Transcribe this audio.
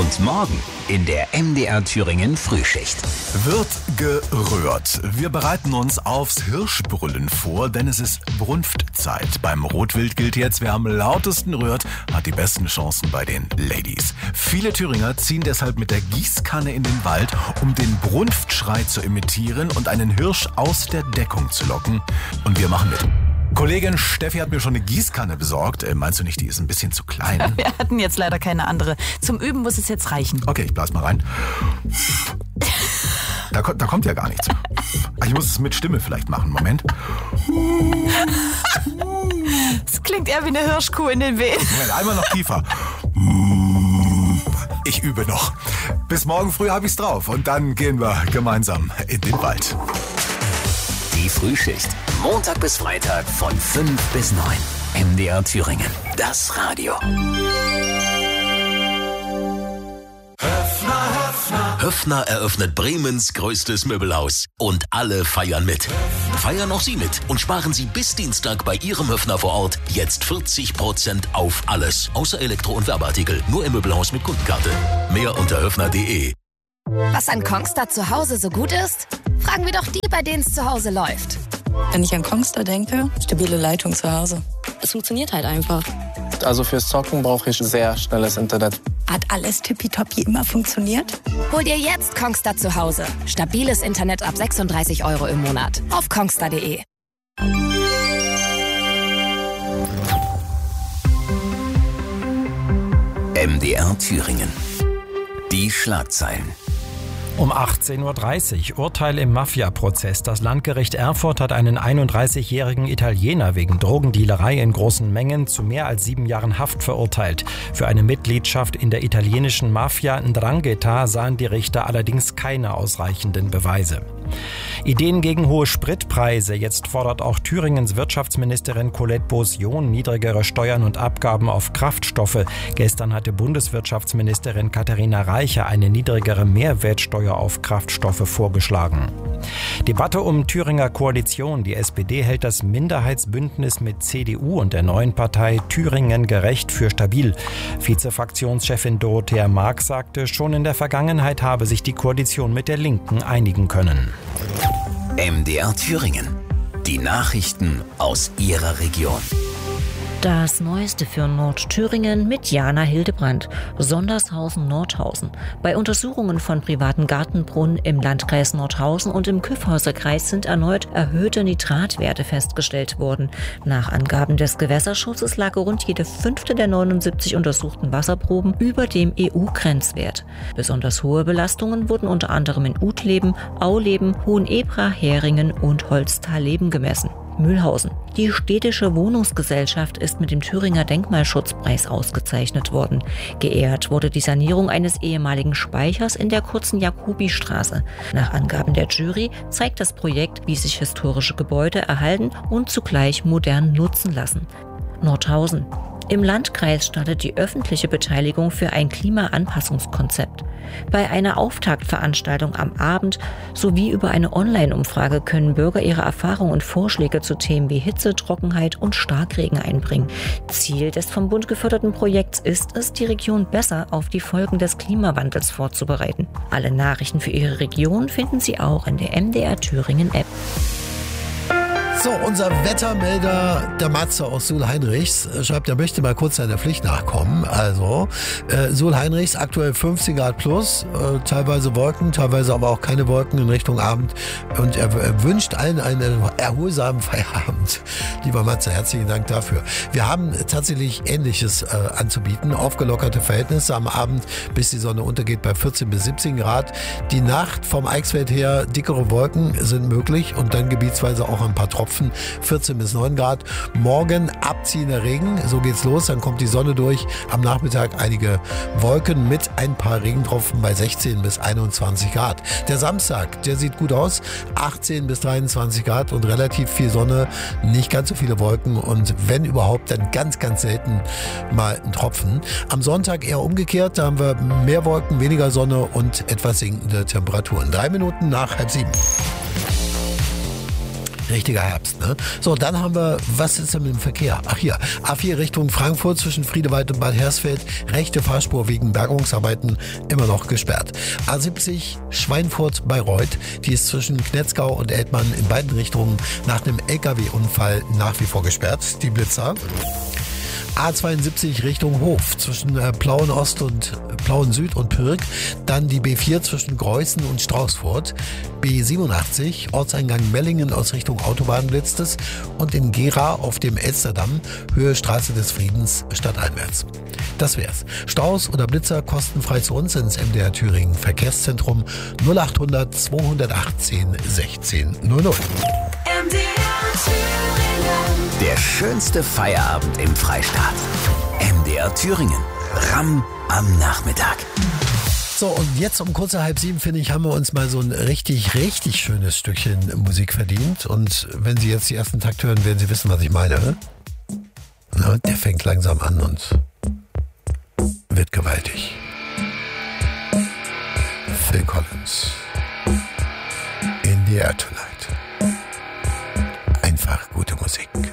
Und morgen in der MDR Thüringen Frühschicht. Wird gerührt. Wir bereiten uns aufs Hirschbrüllen vor, denn es ist Brunftzeit. Beim Rotwild gilt jetzt, wer am lautesten rührt, hat die besten Chancen bei den Ladies. Viele Thüringer ziehen deshalb mit der Gießkanne in den Wald, um den Brunftschrei zu imitieren und einen Hirsch aus der Deckung zu locken. Und wir machen mit. Kollegin Steffi hat mir schon eine Gießkanne besorgt. Meinst du nicht, die ist ein bisschen zu klein? Wir hatten jetzt leider keine andere. Zum Üben muss es jetzt reichen. Okay, ich blas mal rein. Da kommt ja gar nichts. Ich muss es mit Stimme vielleicht machen. Moment. Es klingt eher wie eine Hirschkuh in den Wehen. Moment, einmal noch tiefer. Ich übe noch. Bis morgen früh habe ich's drauf. Und dann gehen wir gemeinsam in den Wald. Die Frühschicht. Montag bis Freitag von 5 bis 9. MDR Thüringen. Das Radio. Höffner eröffnet Bremens größtes Möbelhaus. Und alle feiern mit. Feiern auch Sie mit und sparen Sie bis Dienstag bei Ihrem Höffner vor Ort jetzt 40% auf alles. Außer Elektro- und Werbeartikel. Nur im Möbelhaus mit Kundenkarte. Mehr unter höffner.de. Was an Kongstar zu Hause so gut ist? Fragen wir doch die, bei denen es zu Hause läuft. Wenn ich an Kongstar denke, stabile Leitung zu Hause. Es funktioniert halt einfach. Also fürs Zocken brauche ich sehr schnelles Internet. Hat alles tippitoppi immer funktioniert? Hol dir jetzt Kongstar zu Hause. Stabiles Internet ab 36 € im Monat. Auf kongstar.de. MDR Thüringen. Die Schlagzeilen. Um 18.30 Uhr Urteil im Mafia-Prozess. Das Landgericht Erfurt hat einen 31-jährigen Italiener wegen Drogendealerei in großen Mengen zu mehr als 7 Jahren Haft verurteilt. Für eine Mitgliedschaft in der italienischen Mafia 'Ndrangheta sahen die Richter allerdings keine ausreichenden Beweise. Ideen gegen hohe Spritpreise. Jetzt fordert auch Thüringens Wirtschaftsministerin Colette Beaussion niedrigere Steuern und Abgaben auf Kraftstoffe. Gestern hatte Bundeswirtschaftsministerin Katharina Reiche eine niedrigere Mehrwertsteuer auf Kraftstoffe vorgeschlagen. Debatte um Thüringer Koalition. Die SPD hält das Minderheitsbündnis mit CDU und der neuen Partei Thüringen gerecht für stabil. Vizefraktionschefin Dorothea Marx sagte, schon in der Vergangenheit habe sich die Koalition mit der Linken einigen können. MDR Thüringen. Die Nachrichten aus Ihrer Region. Das Neueste für Nordthüringen mit Jana Hildebrandt. Sondershausen-Nordhausen. Bei Untersuchungen von privaten Gartenbrunnen im Landkreis Nordhausen und im Kyffhäuser-Kreis sind erneut erhöhte Nitratwerte festgestellt worden. Nach Angaben des Gewässerschutzes lag rund jede 5. der 79 untersuchten Wasserproben über dem EU-Grenzwert. Besonders hohe Belastungen wurden unter anderem in Utleben, Auleben, Hohenebra, Heringen und Holztal-Leben gemessen. Mühlhausen. Die städtische Wohnungsgesellschaft ist mit dem Thüringer Denkmalschutzpreis ausgezeichnet worden. Geehrt wurde die Sanierung eines ehemaligen Speichers in der kurzen Jakobistraße. Nach Angaben der Jury zeigt das Projekt, wie sich historische Gebäude erhalten und zugleich modern nutzen lassen. Nordhausen. Im Landkreis startet die öffentliche Beteiligung für ein Klimaanpassungskonzept. Bei einer Auftaktveranstaltung am Abend sowie über eine Online-Umfrage können Bürger ihre Erfahrungen und Vorschläge zu Themen wie Hitze, Trockenheit und Starkregen einbringen. Ziel des vom Bund geförderten Projekts ist es, die Region besser auf die Folgen des Klimawandels vorzubereiten. Alle Nachrichten für Ihre Region finden Sie auch in der MDR Thüringen App. So, unser Wettermelder, der Matze aus Suhl-Heinrichs, schreibt, er möchte mal kurz seiner Pflicht nachkommen. Also, Suhl-Heinrichs, aktuell 15 Grad plus, teilweise Wolken, teilweise aber auch keine Wolken in Richtung Abend. Und er wünscht allen einen erholsamen Feierabend. Lieber Matze, herzlichen Dank dafür. Wir haben tatsächlich Ähnliches anzubieten. Aufgelockerte Verhältnisse am Abend, bis die Sonne untergeht, bei 14 bis 17 Grad. Die Nacht vom Eichsfeld her, dickere Wolken sind möglich und dann gebietsweise auch ein paar Tropfen. 14 bis 9 Grad. Morgen abziehender Regen, so geht's los, dann kommt die Sonne durch. Am Nachmittag einige Wolken mit ein paar Regentropfen bei 16 bis 21 Grad. Der Samstag, der sieht gut aus, 18 bis 23 Grad und relativ viel Sonne, nicht ganz so viele Wolken und wenn überhaupt, dann ganz, ganz selten mal ein Tropfen. Am Sonntag eher umgekehrt, da haben wir mehr Wolken, weniger Sonne und etwas sinkende Temperaturen. 3 Minuten nach 6:30. Richtiger Herbst, ne? So, dann haben wir, was ist denn mit dem Verkehr? Ach hier, A4 Richtung Frankfurt zwischen Friedewald und Bad Hersfeld. Rechte Fahrspur wegen Bergungsarbeiten immer noch gesperrt. A70 Schweinfurt-Bayreuth. Die ist zwischen Knetzgau und Eltmann in beiden Richtungen nach einem LKW-Unfall nach wie vor gesperrt. Die Blitzer. A72 Richtung Hof zwischen Plauen Ost und Plauen Süd und Pirk. Dann die B4 zwischen Greußen und Straußfurt. B87 Ortseingang Mellingen aus Richtung Autobahn blitzt es. Und in Gera auf dem Elsterdamm Höhe Straße des Friedens stadteinwärts. Das wär's. Staus oder Blitzer kostenfrei zu uns ins MDR Thüringen Verkehrszentrum 0800 218 16 00. Der schönste Feierabend im Freistaat. MDR Thüringen. Ramm am Nachmittag. So, und jetzt um kurz nach 6:30, finde ich, haben wir uns mal so ein richtig, richtig schönes Stückchen Musik verdient. Und wenn Sie jetzt die ersten Takt hören, werden Sie wissen, was ich meine. Na, der fängt langsam an und wird gewaltig. Phil Collins. In the Air Tonight. Einfach gute Musik.